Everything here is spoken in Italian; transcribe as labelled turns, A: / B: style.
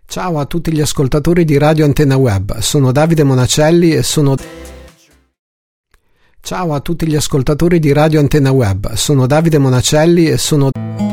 A: Ciao a tutti gli ascoltatori di Radio Antenna Web, sono Davide Monacelli e sono... Ciao a tutti gli ascoltatori di Radio Antenna Web, sono Davide Monacelli e sono...